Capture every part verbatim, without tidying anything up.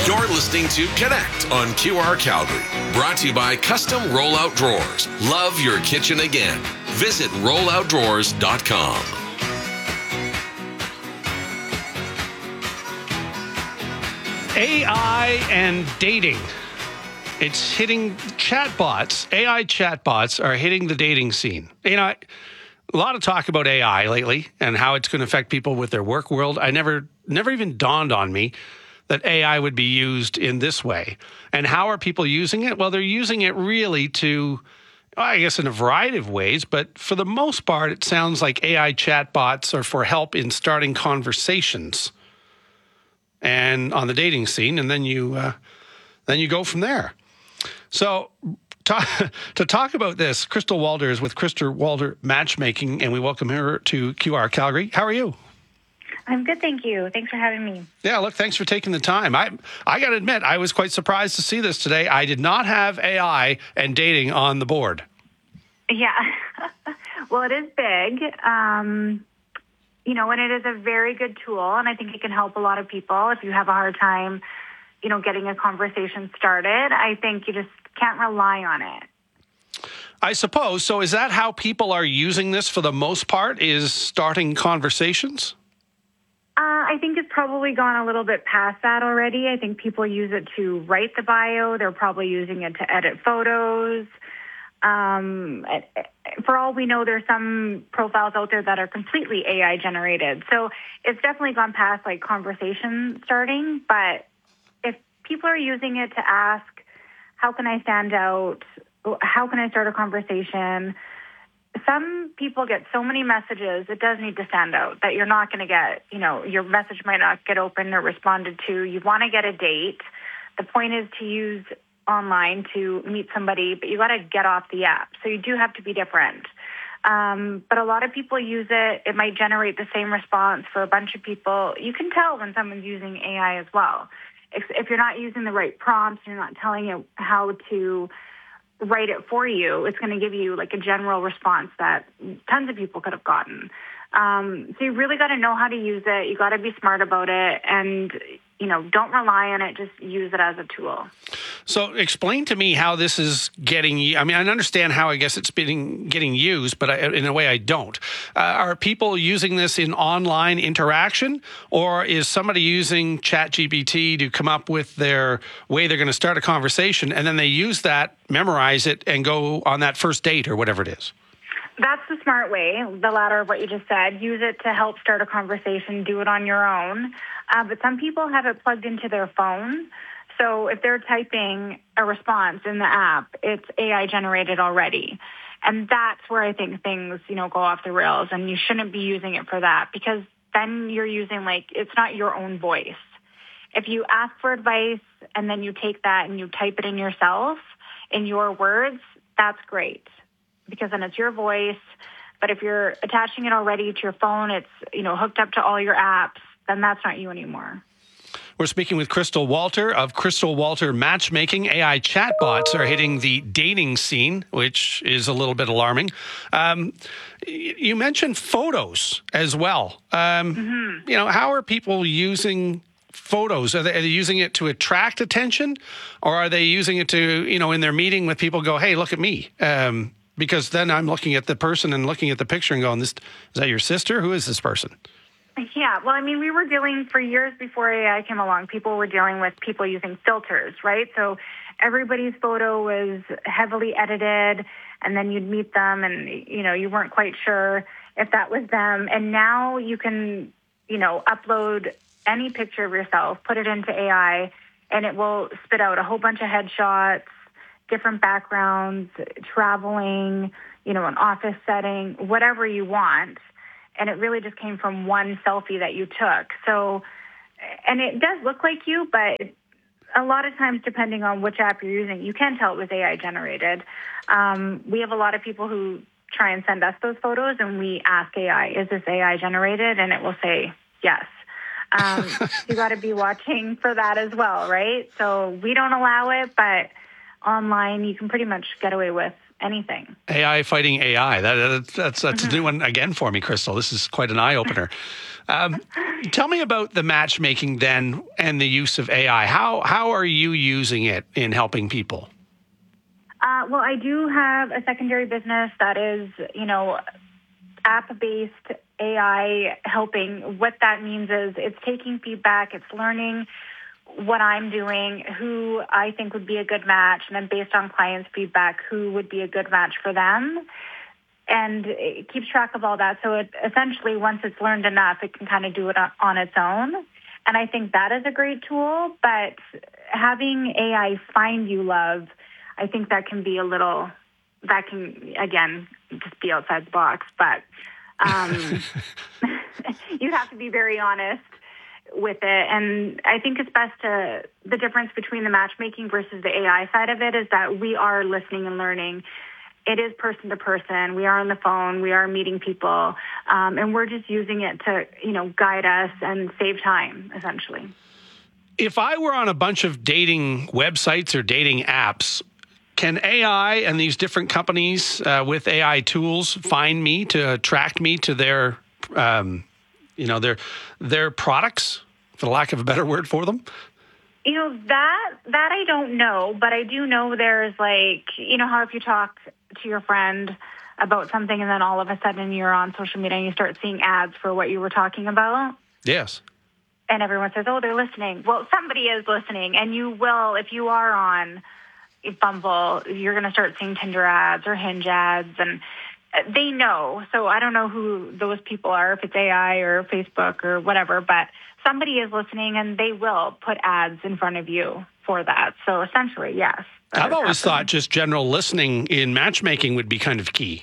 You're listening to Connect on Q R Calgary. Brought to you by Custom Rollout Drawers. Love your kitchen again. Visit rollout drawers dot com. A I and dating. It's hitting chatbots. A I chatbots are hitting the dating scene. You know, a lot of talk about A I lately and how it's going to affect people with their work world. I never, never even dawned on me that A I would be used in this way. And how are people using it? Well, they're using it really to, I guess, in a variety of ways. But for the most part, it sounds like A I chatbots are for help in starting conversations and on the dating scene, and then you uh, then you go from there. So to, to talk about this, Crystal Walter is with Crystal Walter Matchmaking, and we welcome her to Q R Calgary. How are you? I'm good, thank you. Thanks for having me. Yeah, look, thanks for taking the time. I I got to admit, I was quite surprised to see this today. I did not have A I and dating on the board. Yeah. Well, it is big. Um, you know, and it is a very good tool, and I think it can help a lot of people if you have a hard time, you know, getting a conversation started. I think you just can't rely on it. I suppose. So is that how people are using this for the most part, is starting conversations? Uh, I think it's probably gone a little bit past that already. I think people use it to write the bio. They're probably using it to edit photos. Um, for all we know, there's some profiles out there that are completely A I generated. So it's definitely gone past like conversation starting. But if people are using it to ask, how can I stand out? How can I start a conversation? Some people get so many messages, it does need to stand out that you're not going to get, you know, your message might not get opened or responded to. You want to get a date. The point is to use online to meet somebody, but you got to get off the app. So you do have to be different. Um, but a lot of people use it. It might generate the same response for a bunch of people. You can tell when someone's using A I as well. If, if you're not using the right prompts, you're not telling it how to write it for you, it's going to give you like a general response that tons of people could have gotten. Um, so you really got to know how to use it. You got to be smart about it, and you know, don't rely on it. Just use it as a tool. So explain to me how this is getting, I mean, I understand how I guess it's being getting used, but I, in a way I don't. Uh, are people using this in online interaction, or is somebody using ChatGPT to come up with their way they're going to start a conversation, and then they use that, memorize it, and go on that first date or whatever it is? That's the smart way, the latter of what you just said. Use it to help start a conversation. Do it on your own. Uh, but some people have it plugged into their phone. So if they're typing a response in the app, it's A I generated already. And that's where I think things, you know, go off the rails. And you shouldn't be using it for that, because then you're using, like, it's not your own voice. If you ask for advice and then you take that and you type it in yourself in your words, that's great, because then it's your voice. But if you're attaching it already to your phone, it's, you know, hooked up to all your apps, then that's not you anymore. We're speaking with Crystal Walter of Crystal Walter Matchmaking. A I chatbots are hitting the dating scene, which is a little bit alarming. Um, you mentioned photos as well. Um, mm-hmm. You know, how are people using photos? Are they, are they using it to attract attention, or are they using it to, you know, in their meeting with people, go, hey, look at me? Um, because then I'm looking at the person and looking at the picture and going, "This is that your sister? Who is this person?" Yeah, well, I mean, we were dealing for years before A I came along. People were dealing with people using filters, right? So everybody's photo was heavily edited, and then you'd meet them, and you know, you weren't quite sure if that was them. And now you can, you know, upload any picture of yourself, put it into A I, and it will spit out a whole bunch of headshots, different backgrounds, traveling, you know, an office setting, whatever you want. And it really just came from one selfie that you took. So, and it does look like you, but a lot of times, depending on which app you're using, you can tell it was A I generated. Um, we have a lot of people who try and send us those photos, and we ask A I, is this A I generated? And it will say yes. Um, you got to be watching for that as well, right? So we don't allow it, but online you can pretty much get away with anything. A I fighting A I. That, that, that's that's mm-hmm. a new one again for me, Crystal. This is quite an eye-opener. Um, tell me about the matchmaking then and the use of A I. How how are you using it in helping people? Uh, well, I do have a secondary business that is, you know, app-based A I helping. What that means is it's taking feedback, it's learning what I'm doing, who I think would be a good match, and then based on clients' feedback, who would be a good match for them. And it keeps track of all that. So it, essentially, once it's learned enough, it can kind of do it on its own. And I think that is a great tool. But having A I find you love, I think that can be a little, that can, again, just be outside the box. But um, you have to be very honest with it. And I think it's best to, the difference between the matchmaking versus the A I side of it is that we are listening and learning. It is person to person. We are on the phone. We are meeting people. Um, and we're just using it to, you know, guide us and save time, essentially. If I were on a bunch of dating websites or dating apps, can A I and these different companies uh, with A I tools find me to attract me to their, um, you know, their their products, for the lack of a better word for them? You know, that that I don't know, but I do know there's like, you know how if you talk to your friend about something and then all of a sudden you're on social media and you start seeing ads for what you were talking about? Yes. And everyone says, oh, they're listening. Well, somebody is listening, and you will, if you are on Bumble, you're going to start seeing Tinder ads or Hinge ads, and they know. So I don't know who those people are, if it's A I or Facebook or whatever, but somebody is listening, and they will put ads in front of you for that. So essentially, yes. I've always happening. thought just general listening in matchmaking would be kind of key.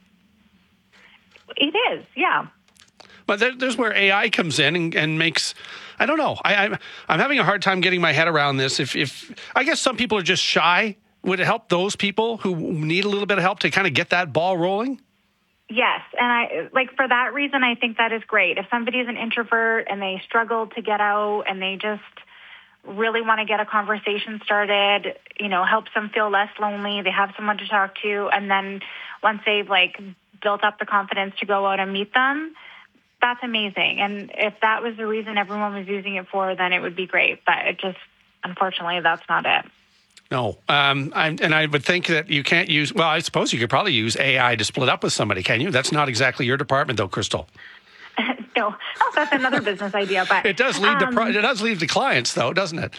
It is, yeah. But there, there's where A I comes in and, and makes, I don't know, I, I'm, I'm having a hard time getting my head around this. If, if I guess some people are just shy. Would it help those people who need a little bit of help to kind of get that ball rolling? Yes, and I like for that reason, I think that is great. If somebody is an introvert and they struggle to get out and they just really want to get a conversation started, you know, helps them feel less lonely, they have someone to talk to, and then once they've like built up the confidence to go out and meet them, that's amazing. And if that was the reason everyone was using it for, then it would be great. But it just, unfortunately, that's not it. No. Um, I, and I would think that you can't use, well, I suppose you could probably use A I to split up with somebody, can you? That's not exactly your department, though, Crystal. No. Oh, that's another business idea. But it does lead um, to it does lead to clients, though, doesn't it?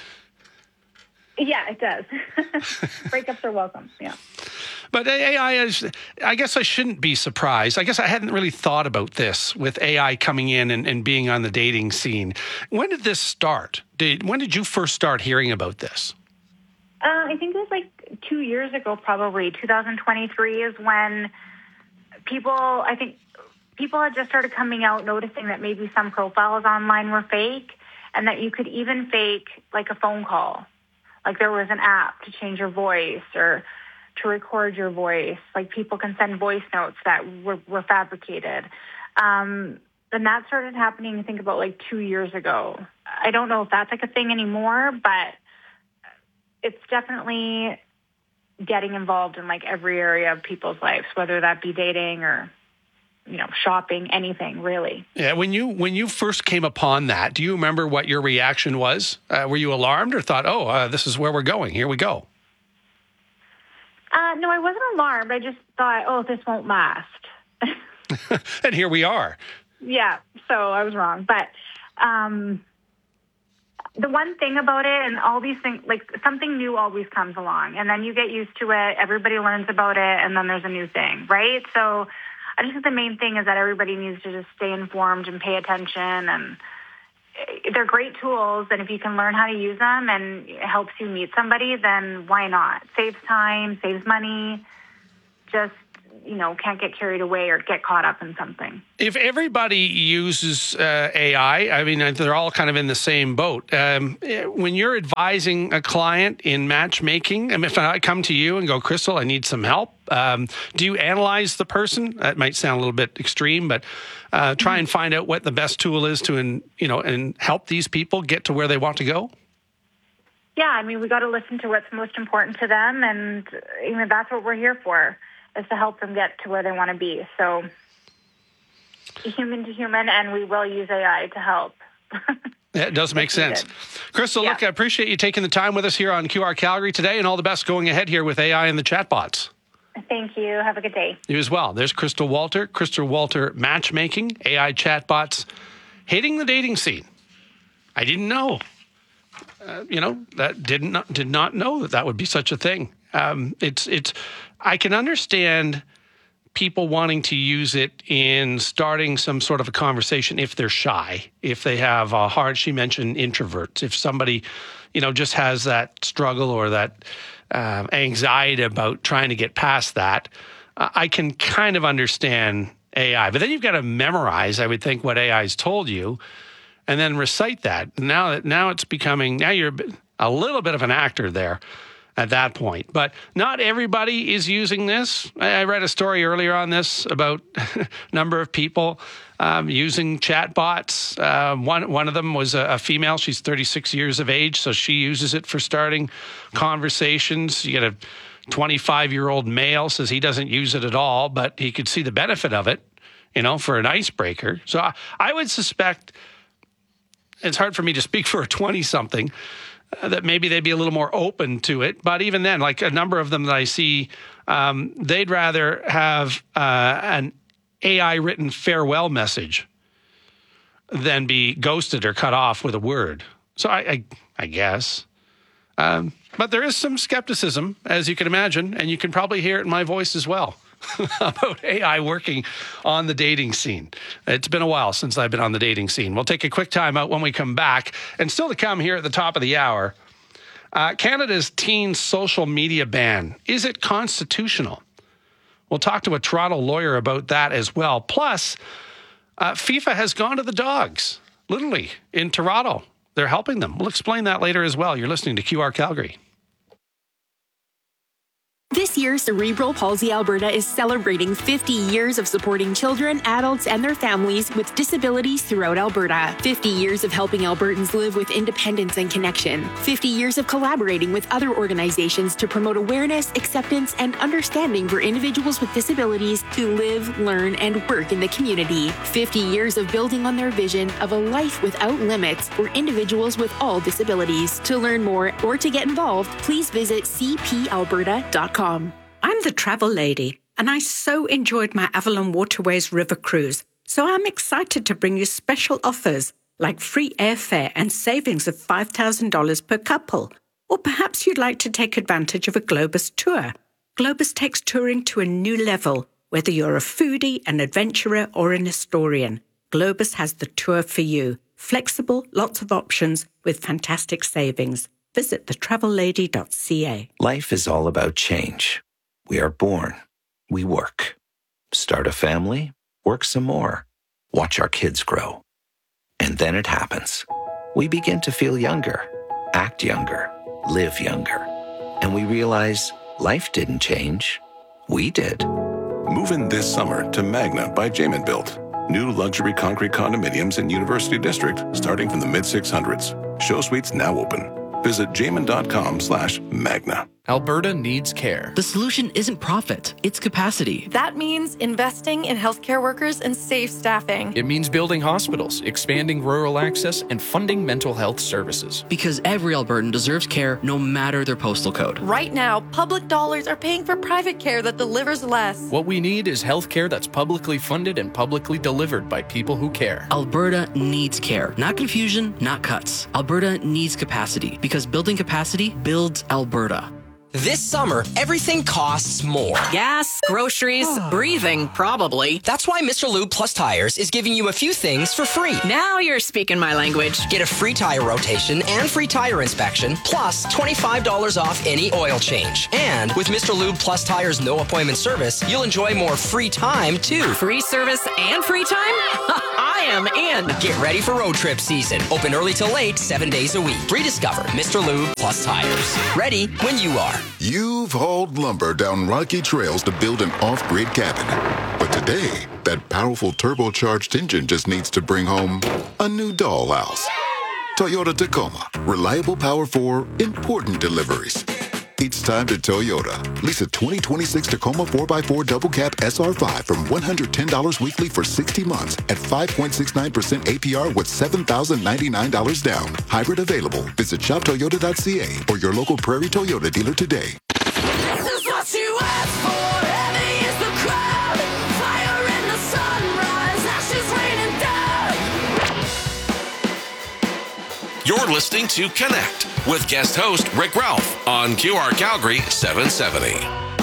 Yeah, it does. Breakups are welcome. Yeah. But A I is, I guess I shouldn't be surprised. I guess I hadn't really thought about this with A I coming in and, and being on the dating scene. When did this start? Did, when did you first start hearing about this? Uh, I think it was like two years ago, probably. two thousand twenty-three is when people, I think people had just started coming out noticing that maybe some profiles online were fake and that you could even fake like a phone call. Like there was an app to change your voice or to record your voice. Like people can send voice notes that were, were fabricated. Um, and that started happening, I think, about like two years ago. I don't know if that's like a thing anymore, but it's definitely getting involved in like every area of people's lives, whether that be dating or, you know, shopping, anything really. Yeah. When you when you first came upon that, do you remember what your reaction was? Uh, were you alarmed or thought, oh, uh, this is where we're going. Here we go? Uh, no, I wasn't alarmed. I just thought, oh, this won't last. And here we are. Yeah. So I was wrong. But um, the one thing about it and all these things, like something new always comes along and then you get used to it. Everybody learns about it and then there's a new thing, right? So I just think the main thing is that everybody needs to just stay informed and pay attention, and they're great tools. And if you can learn how to use them and it helps you meet somebody, then why not? Saves time, saves money, just, you know, can't get carried away or get caught up in something. If everybody uses uh, A I, I mean, they're all kind of in the same boat. Um, when you're advising a client in matchmaking, I mean, if I come to you and go, Crystal, I need some help, um, do you analyze the person? That might sound a little bit extreme, but uh, try and find out what the best tool is to, in, you know, and help these people get to where they want to go? yeah, I mean, we got to listen to what's most important to them, and you know that's what we're here for, is to help them get to where they want to be. So, human to human, and we will use A I to help. Yeah, it does make sense. Crystal, yeah. look, I appreciate you taking the time with us here on Q R Calgary today, and all the best going ahead here with A I and the chatbots. Thank you. Have a good day. You as well. There's Crystal Walter, Crystal Walter Matchmaking, A I chatbots hitting the dating scene. I didn't know. Uh, you know, that did not did not know that that would be such a thing. Um, it's it's. I can understand people wanting to use it in starting some sort of a conversation if they're shy, if they have a hard. She mentioned introverts. If somebody, you know, just has that struggle or that uh, anxiety about trying to get past that, uh, I can kind of understand A I. But then you've got to memorize, I would think, what A I's told you, and then recite that. Now that now it's becoming, now you're a little bit of an actor there at that point. But not everybody is using this. I read a story earlier on this about a number of people um, using chatbots. Uh, one, one of them was a, a female. She's thirty-six years of age, so she uses it for starting conversations. You get a twenty-five-year-old male, says he doesn't use it at all, but he could see the benefit of it, you know, for an icebreaker. So I, I would suspect, it's hard for me to speak for a twenty-something, uh, that maybe they'd be a little more open to it. But even then, like a number of them that I see, um, they'd rather have uh, an A I-written farewell message than be ghosted or cut off with a word. So I, I, I guess. Um, but there is some skepticism, as you can imagine, and you can probably hear it in my voice as well, about A I working on the dating scene. It's been a while since I've been on the dating scene. We'll take a quick time out when we come back. And still to come here at the top of the hour, uh, Canada's teen social media ban. Is it constitutional? We'll talk to a Toronto lawyer about that as well. Plus, uh, FIFA has gone to the dogs, literally, in Toronto. They're helping them. We'll explain that later as well. You're listening to Q R Calgary. This year, Cerebral Palsy Alberta is celebrating fifty years of supporting children, adults, and their families with disabilities throughout Alberta. fifty years of helping Albertans live with independence and connection. fifty years of collaborating with other organizations to promote awareness, acceptance, and understanding for individuals with disabilities to live, learn, and work in the community. fifty years of building on their vision of a life without limits for individuals with all disabilities. To learn more or to get involved, please visit c p alberta dot com. I'm the travel lady, and I so enjoyed my Avalon Waterways River cruise, so I'm excited to bring you special offers like free airfare and savings of five thousand dollars per couple. Or perhaps you'd like to take advantage of a Globus tour. Globus takes touring to a new level, whether you're a foodie, an adventurer, or an historian. Globus has the tour for you. Flexible, lots of options with fantastic savings. Visit the travel lady dot c a. Life is all about change. We are born. We work. Start a family. Work some more. Watch our kids grow. And then it happens. We begin to feel younger, act younger, live younger. And we realize life didn't change. We did. Move in this summer to Magna by Jamin Built. New luxury concrete condominiums in University District starting from the mid six hundreds. Show suites now open. Visit jamin.com slash magna. Alberta needs care. The solution isn't profit, it's capacity. That means investing in healthcare workers and safe staffing. It means building hospitals, expanding rural access, and funding mental health services. Because every Albertan deserves care no matter their postal code. Right now, public dollars are paying for private care that delivers less. What we need is healthcare that's publicly funded and publicly delivered by people who care. Alberta needs care. Not confusion, not cuts. Alberta needs capacity. Because building capacity builds Alberta. This summer, everything costs more. Gas, groceries, breathing, probably. That's why Mister Lube Plus Tires is giving you a few things for free. Now you're speaking my language. Get a free tire rotation and free tire inspection, plus twenty-five dollars off any oil change. And with Mister Lube Plus Tires no appointment service, you'll enjoy more free time, too. Free service and free time? I am in. Get ready for road trip season. Open early till late, seven days a week. Rediscover Mister Lube Plus Tires. Ready when you are. You've hauled lumber down rocky trails to build an off-grid cabin. But today, that powerful turbocharged engine just needs to bring home a new dollhouse. Toyota Tacoma. Reliable power for important deliveries. It's time to Toyota. Lease a twenty twenty-six Tacoma four by four Double Cab S R five from one hundred ten dollars weekly for sixty months at five point six nine percent A P R with seven thousand ninety-nine dollars down. Hybrid available. Visit shop toyota dot c a or your local Prairie Toyota dealer today. This is what you asked for. Heavy is the crowd. Fire in the sunrise. Ashes raining down. You're listening to Connect with guest host Rick Ralph on Q R Calgary seven seventy.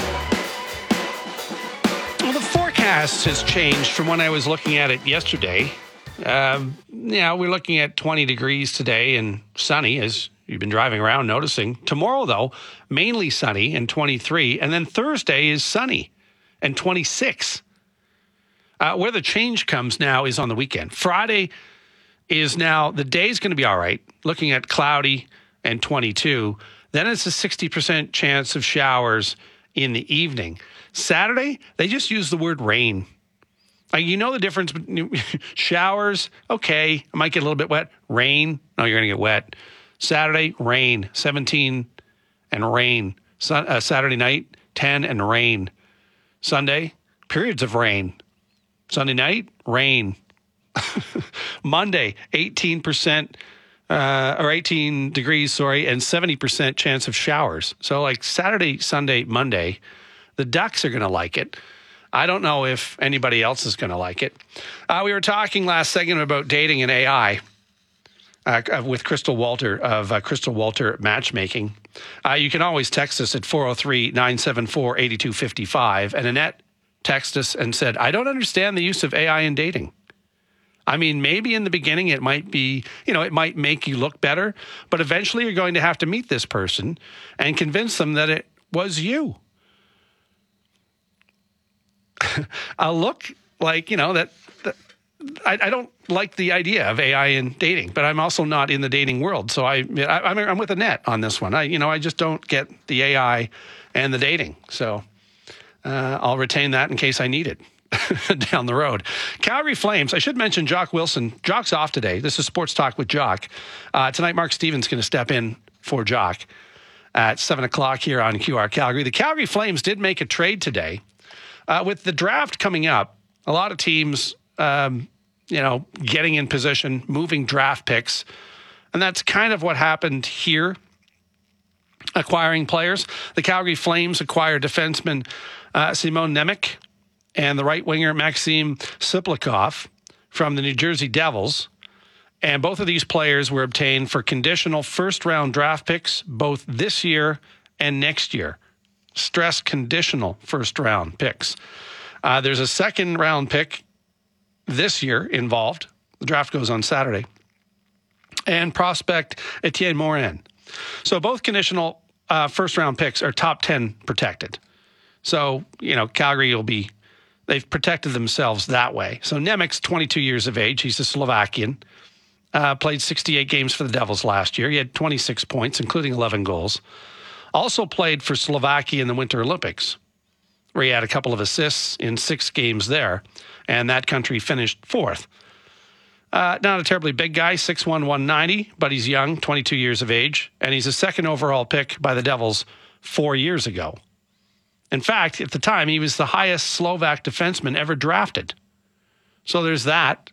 Well, the forecast has changed from when I was looking at it yesterday. Um, yeah, we're looking at twenty degrees today and sunny, as you've been driving around noticing. Tomorrow, though, mainly sunny and twenty-three. And then Thursday is sunny and twenty-six. Uh, where the change comes now is on the weekend. Friday is now, the day's going to be all right, looking at cloudy and twenty-two. Then it's a sixty percent chance of showers in the evening. Saturday, they just use the word rain. Like, you know the difference between showers, okay, it might get a little bit wet. Rain, no, you're going to get wet. Saturday, rain, seventeen and rain. Sun, uh, Saturday night, ten and rain. Sunday, periods of rain. Sunday night, rain. Monday, eighteen percent uh, or eighteen degrees, sorry, and seventy percent chance of showers. So like Saturday, Sunday, Monday, the Ducks are going to like it. I don't know if anybody else is going to like it. Uh, we were talking last segment about dating and A I uh, with Crystal Walter of uh, Crystal Walter Matchmaking. Uh, you can always text us at four oh three, nine seven four, eight two five five. And Annette texted us and said, I don't understand the use of A I in dating. I mean, maybe in the beginning it might be, you know, it might make you look better, but eventually you're going to have to meet this person and convince them that it was you. I'll look like, you know, that, that I, I don't like the idea of A I in dating, but I'm also not in the dating world. So I, I, I'm, I'm with Annette on this one. I, you know, I just don't get the A I and the dating. So uh, I'll retain that in case I need it down the road. Calgary Flames. I should mention Jock Wilson. Jock's off today. This is Sports Talk with Jock. Uh, tonight, Mark Stevens going to step in for Jock at seven o'clock here on Q R Calgary. The Calgary Flames did make a trade today. Uh, with the draft coming up, a lot of teams, um, you know, getting in position, moving draft picks. And that's kind of what happened here, acquiring players. The Calgary Flames acquired defenseman uh, Simon Nemec and the right winger Maxim Siplikov from the New Jersey Devils. And both of these players were obtained for conditional first-round draft picks both this year and next year. Stress conditional first-round picks. Uh, there's a second-round pick this year involved. The draft goes on Saturday. And prospect Etienne Morin. So both conditional uh, first-round picks are top ten protected. So, you know, Calgary will be, they've protected themselves that way. So Nemec's twenty-two years of age. He's a Slovakian. Uh, played sixty-eight games for the Devils last year. He had twenty-six points, including eleven goals. Also played for Slovakia in the Winter Olympics, where he had a couple of assists in six games there, and that country finished fourth. Uh, not a terribly big guy, six one, one ninety, but he's young, twenty-two years of age, and he's a second overall pick by the Devils four years ago. In fact, at the time, he was the highest Slovak defenseman ever drafted. So there's that.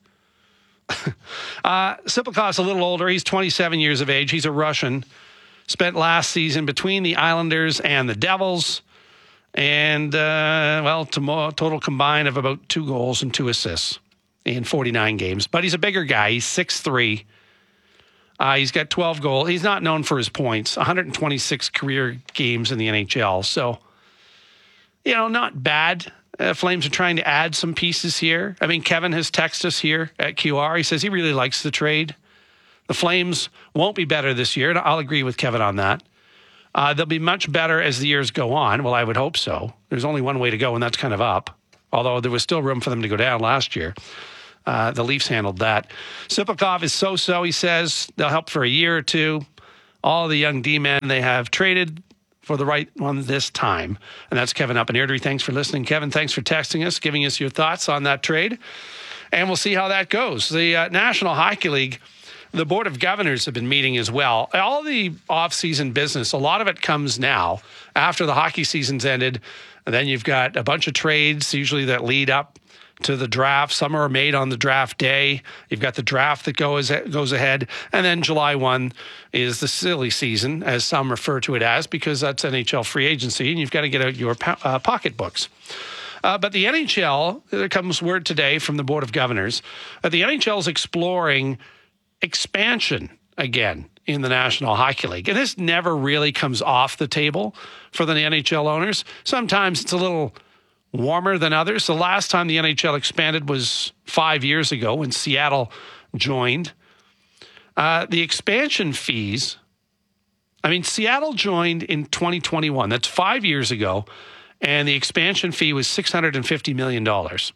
uh, Siplikhov's a little older. He's twenty-seven years of age. He's a Russian. Spent last season between the Islanders and the Devils. And, uh, well, to total combined of about two goals and two assists in forty-nine games. But he's a bigger guy. He's six three. Uh, he's got twelve goals. He's not known for his points. one hundred twenty-six career games in the N H L. So, you know, not bad. Uh, Flames are trying to add some pieces here. I mean, Kevin has texted us here at Q R. He says he really likes the trade. The Flames won't be better this year, and I'll agree with Kevin on that. Uh, they'll be much better as the years go on. Well, I would hope so. There's only one way to go, and that's kind of up, although there was still room for them to go down last year. Uh, the Leafs handled that. Siplikov is so-so, he says. They'll help for a year or two. All the young D-men they have traded for the right one this time. And that's Kevin up in Airdrie. Thanks for listening. Kevin, thanks for texting us, giving us your thoughts on that trade. And we'll see how that goes. The uh, National Hockey League the Board of Governors have been meeting as well. All the off-season business, a lot of it comes now after the hockey season's ended. And then you've got a bunch of trades usually that lead up to the draft. Some are made on the draft day. You've got the draft that goes goes ahead. And then July first is the silly season, as some refer to it as, because that's N H L free agency, and you've got to get out your uh, pocketbooks. Uh, but the N H L, there comes word today from the Board of Governors, that the N H L is exploring expansion again in the National Hockey League. And this never really comes off the table for the N H L owners. Sometimes it's a little warmer than others. The last time the N H L expanded was five years ago when Seattle joined. Uh, the expansion fees, I mean, Seattle joined in twenty twenty-one. That's five years ago. And the expansion fee was six hundred fifty million dollars.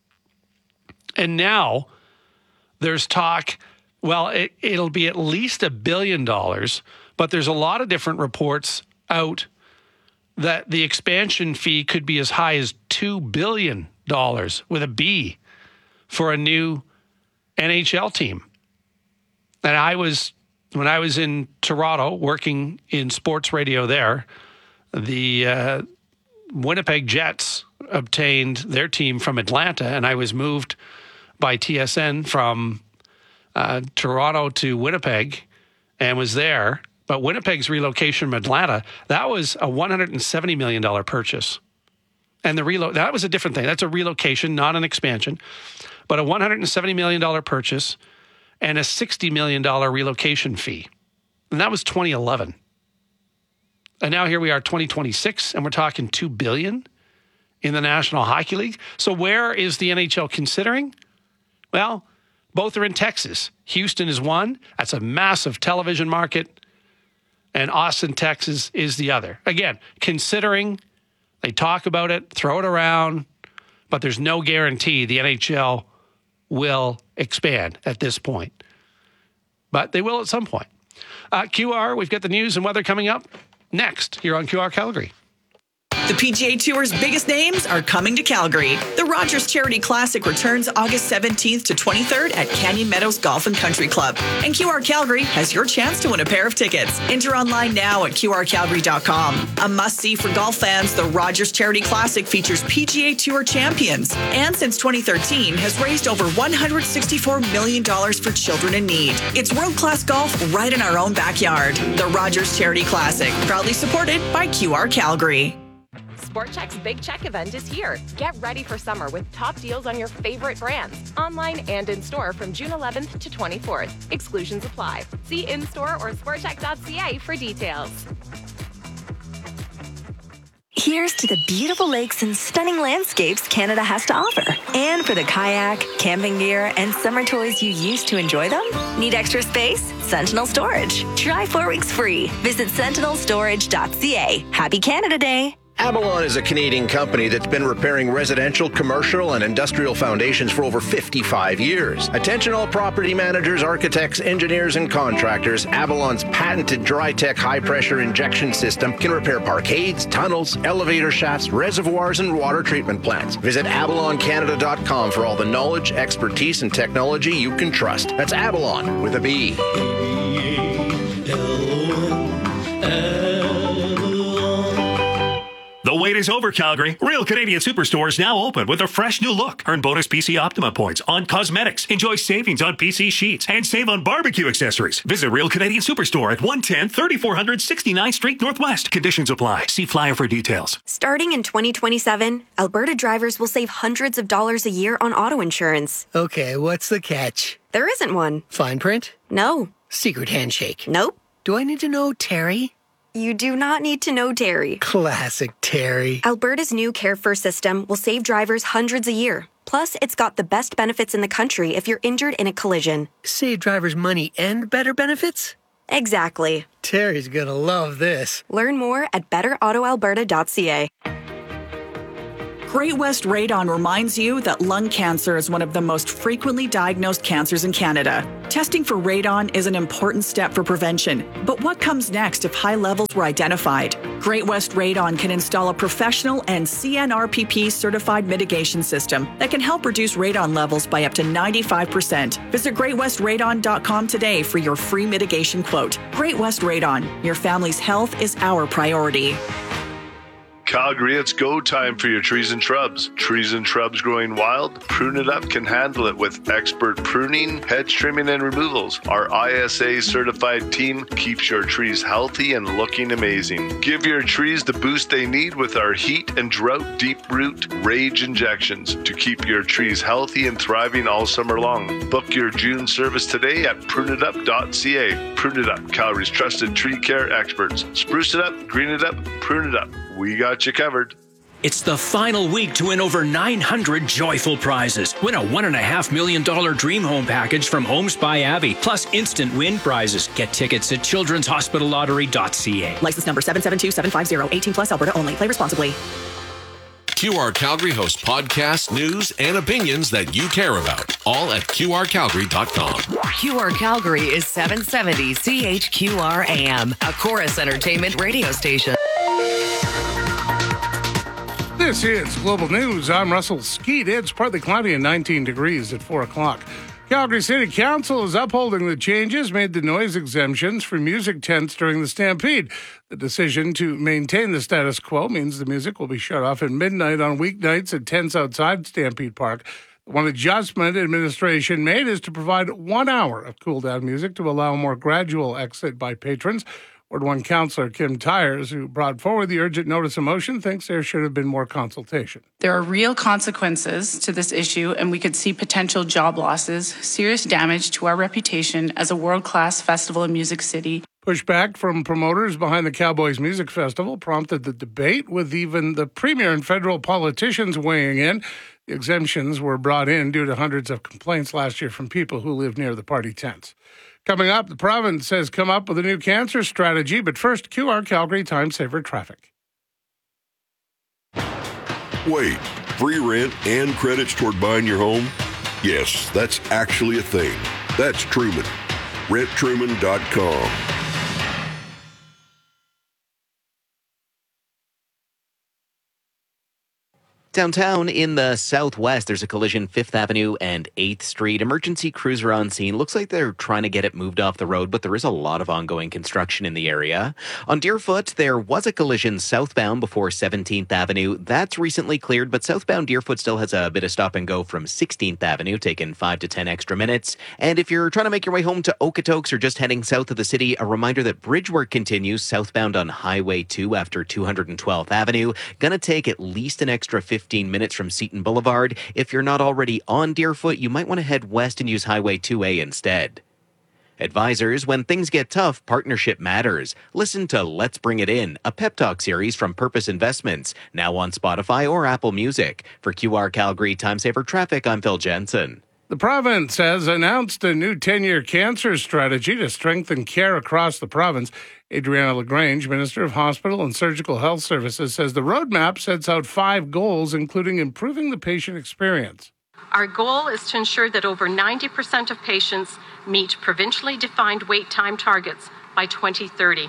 And now there's talk, well, it, it'll be at least a billion dollars, but there's a lot of different reports out that the expansion fee could be as high as two billion dollars with a B for a new N H L team. And I was, when I was in Toronto working in sports radio there, the uh, Winnipeg Jets obtained their team from Atlanta, and I was moved by T S N from uh, Toronto to Winnipeg and was there. But Winnipeg's relocation from Atlanta, that was a one hundred seventy million dollars purchase. And the relo- that was a different thing. That's a relocation, not an expansion. But a one hundred seventy million dollars purchase and a sixty million dollars relocation fee. And that was twenty eleven. And now here we are, twenty twenty-six, and we're talking two billion dollars in the National Hockey League. So where is the N H L considering? Well, both are in Texas. Houston is one. That's a massive television market. And Austin, Texas is the other. Again, considering, they talk about it, throw it around, but there's no guarantee the N H L will expand at this point. But they will at some point. Uh, Q R, we've got the news and weather coming up next here on Q R Calgary. The P G A Tour's biggest names are coming to Calgary. The Rogers Charity Classic returns August seventeenth to twenty-third at Canyon Meadows Golf and Country Club. And Q R Calgary has your chance to win a pair of tickets. Enter online now at Q R Calgary dot com. A must-see for golf fans, the Rogers Charity Classic features P G A Tour champions. And since twenty thirteen, has raised over one hundred sixty-four million dollars for children in need. It's world-class golf right in our own backyard. The Rogers Charity Classic, proudly supported by Q R Calgary. SportCheck's Big Check event is here. Get ready for summer with top deals on your favorite brands, online and in-store from June eleventh to twenty-fourth. Exclusions apply. See in-store or sportcheck dot c a for details. Here's to the beautiful lakes and stunning landscapes Canada has to offer. And for the kayak, camping gear, and summer toys you used to enjoy them? Need extra space? Sentinel Storage. Try four weeks free. Visit sentinel storage dot c a. Happy Canada Day. Avalon is a Canadian company that's been repairing residential, commercial, and industrial foundations for over fifty-five years. Attention all property managers, architects, engineers, and contractors. Avalon's patented Dry-Tech high-pressure injection system can repair parkades, tunnels, elevator shafts, reservoirs, and water treatment plants. Visit avalon canada dot com for all the knowledge, expertise, and technology you can trust. That's Avalon with a B. The wait is over, Calgary. Real Canadian Superstore is now open with a fresh new look. Earn bonus P C Optima points on cosmetics. Enjoy savings on P C sheets and save on barbecue accessories. Visit Real Canadian Superstore at one ten thirty-four hundred sixty-ninth Street Northwest. Conditions apply. See flyer for details. Starting in twenty twenty-seven, Alberta drivers will save hundreds of dollars a year on auto insurance. Okay, what's the catch? There isn't one. Fine print? No. Secret handshake? Nope. Do I need to know Terry? You do not need to know Terry. Classic Terry. Alberta's new Care First system will save drivers hundreds a year. Plus, it's got the best benefits in the country if you're injured in a collision. Save drivers money and better benefits? Exactly. Terry's gonna love this. Learn more at better auto alberta dot c a. Great West Radon reminds you that lung cancer is one of the most frequently diagnosed cancers in Canada. Testing for radon is an important step for prevention. But what comes next if high levels were identified? Great West Radon can install a professional and C N R P P certified mitigation system that can help reduce radon levels by up to ninety-five percent. Visit great west radon dot com today for your free mitigation quote. Great West Radon, your family's health is our priority. Calgary, it's go time for your trees and shrubs. Trees and shrubs growing wild? Prune It Up can handle it with expert pruning, hedge trimming, and removals. Our I S A certified team keeps your trees healthy and looking amazing. Give your trees the boost they need with our heat and drought deep root rage injections to keep your trees healthy and thriving all summer long. Book your June service today at prune it up dot c a. Prune It Up, Calgary's trusted tree care experts. Spruce it up, green it up, prune it up. We got you covered. It's the final week to win over nine hundred joyful prizes. Win a one point five million dollars dream home package from Homes by Abbey, plus instant win prizes. Get tickets at children's hospital lottery dot c a. License number seven seven two seven five zero, eighteen plus, Alberta only. Play responsibly. Q R Calgary hosts podcasts, news, and opinions that you care about, all at q r calgary dot com. Q R Calgary is seven seventy C H Q R A M, a Chorus Entertainment radio station. This is Global News. I'm Russell Skeet. It's partly cloudy and nineteen degrees at four o'clock. Calgary City Council is upholding the changes made to noise exemptions for music tents during the Stampede. The decision to maintain the status quo means the music will be shut off at midnight on weeknights at tents outside Stampede Park. One adjustment administration made is to provide one hour of cool-down music to allow a more gradual exit by patrons. Ward one Councillor Kim Tyers, who brought forward the urgent notice of motion, thinks there should have been more consultation. There are real consequences to this issue, and we could see potential job losses, serious damage to our reputation as a world-class festival in Music City. Pushback from promoters behind the Cowboys Music Festival prompted the debate, with even the Premier and federal politicians weighing in. The exemptions were brought in due to hundreds of complaints last year from people who live near the party tents. Coming up, the province has come up with a new cancer strategy, but first, Q R Calgary Time Saver Traffic. Wait, free rent and credits toward buying your home? Yes, that's actually a thing. That's Truman. rent truman dot com. Downtown in the southwest, there's a collision Fifth Avenue and eighth Street. Emergency crews are on scene. Looks like they're trying to get it moved off the road, but there is a lot of ongoing construction in the area. On Deerfoot, there was a collision southbound before seventeenth Avenue. That's recently cleared, but southbound Deerfoot still has a bit of stop and go from sixteenth Avenue, taking five to ten extra minutes. And if you're trying to make your way home to Okotoks or just heading south of the city, a reminder that bridge work continues southbound on Highway two after two hundred twelfth Avenue. Gonna take at least an extra fifteen minutes from Seton Boulevard. If you're not already on Deerfoot, you might want to head west and use Highway two A instead. Advisors, when things get tough, partnership matters. Listen to Let's Bring It In, a pep talk series from Purpose Investments, now on Spotify or Apple Music. For Q R Calgary Time Saver Traffic, I'm Phil Jensen. The province has announced a new ten-year cancer strategy to strengthen care across the province. Adriana LaGrange, Minister of Hospital and Surgical Health Services, says the roadmap sets out five goals, including improving the patient experience. Our goal is to ensure that over ninety percent of patients meet provincially defined wait time targets by twenty thirty.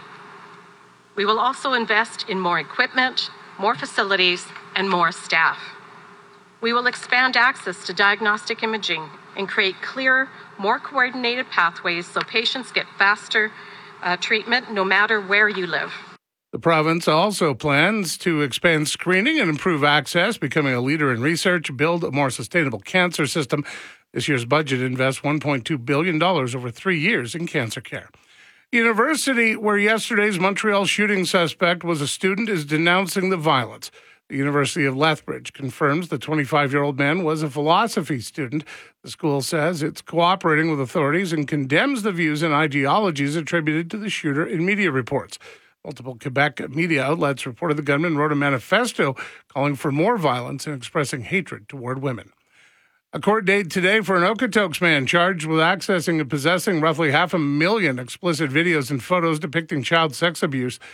We will also invest in more equipment, more facilities, and more staff. We will expand access to diagnostic imaging and create clearer, more coordinated pathways so patients get faster uh, treatment no matter where you live. The province also plans to expand screening and improve access, becoming a leader in research, build a more sustainable cancer system. This year's budget invests one point two billion dollars over three years in cancer care. University, where yesterday's Montreal shooting suspect was a student, is denouncing the violence. The University of Lethbridge confirms the twenty-five-year-old man was a philosophy student. The school says it's cooperating with authorities and condemns the views and ideologies attributed to the shooter in media reports. Multiple Quebec media outlets reported the gunman wrote a manifesto calling for more violence and expressing hatred toward women. A court date today for an Okotoks man charged with accessing and possessing roughly half a million explicit videos and photos depicting child sex abuse.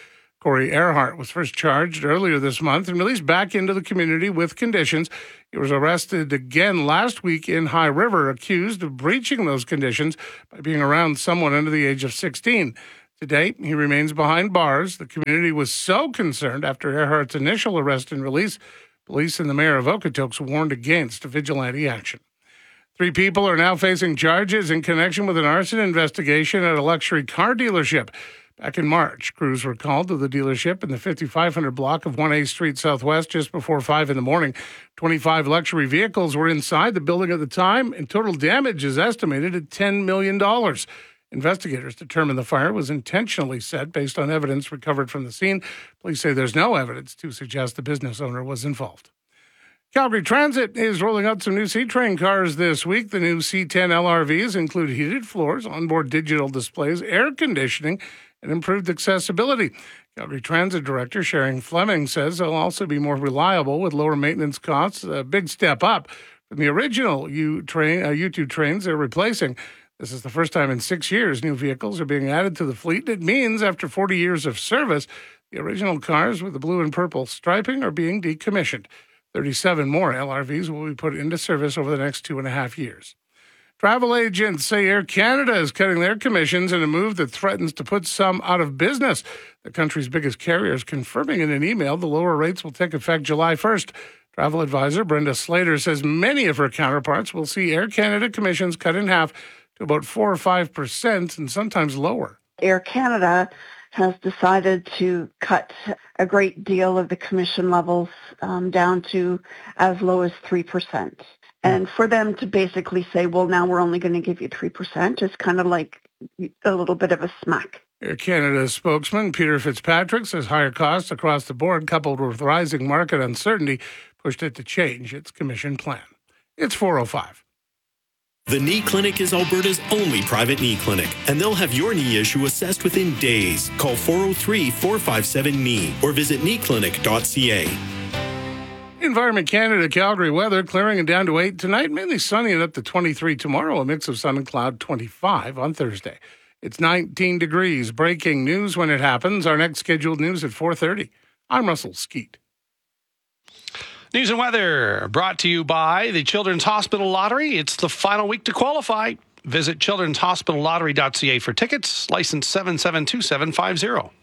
Corey Earhart was first charged earlier this month and released back into the community with conditions. He was arrested again last week in High River, accused of breaching those conditions by being around someone under the age of sixteen. To date, he remains behind bars. The community was so concerned after Earhart's initial arrest and release, police and the mayor of Okotoks warned against vigilante action. Three people are now facing charges in connection with an arson investigation at a luxury car dealership. Back in March, crews were called to the dealership in the fifty-five hundred block of one A Street Southwest just before five in the morning. twenty-five luxury vehicles were inside the building at the time, and total damage is estimated at ten million dollars. Investigators determined the fire was intentionally set based on evidence recovered from the scene. Police say there's no evidence to suggest the business owner was involved. Calgary Transit is rolling out some new C-Train cars this week. The new C ten L R Vs include heated floors, onboard digital displays, air conditioning, and improved accessibility. Calgary Transit Director Sharon Fleming says they'll also be more reliable with lower maintenance costs, a big step up from the original U train, uh, U two trains they're replacing. This is the first time in six years new vehicles are being added to the fleet. It means after forty years of service, the original cars with the blue and purple striping are being decommissioned. thirty-seven more L R Vs will be put into service over the next two and a half years. Travel agents say Air Canada is cutting their commissions in a move that threatens to put some out of business. The country's biggest carrier is confirming in an email the lower rates will take effect July first. Travel advisor Brenda Slater says many of her counterparts will see Air Canada commissions cut in half to about four or five percent and sometimes lower. Air Canada has decided to cut a great deal of the commission levels um, down to as low as three percent. And for them to basically say, well, now we're only going to give you three percent is kind of like a little bit of a smack. Air Canada's spokesman, Peter Fitzpatrick, says higher costs across the board, coupled with rising market uncertainty, pushed it to change its commission plan. It's four oh five. The Knee Clinic is Alberta's only private knee clinic, and they'll have your knee issue assessed within days. Call four oh three, four five seven, K N E E or visit knee clinic dot c a. Environment Canada, Calgary weather, clearing and down to eight tonight, mainly sunny and up to twenty-three tomorrow, a mix of sun and cloud, twenty-five on Thursday. It's nineteen degrees. Breaking news when it happens. Our next scheduled news at four thirty. I'm Russell Skeet. News and weather brought to you by the Children's Hospital Lottery. It's the final week to qualify. Visit children's hospital lottery dot c a for tickets. License seven seven two seven five zero.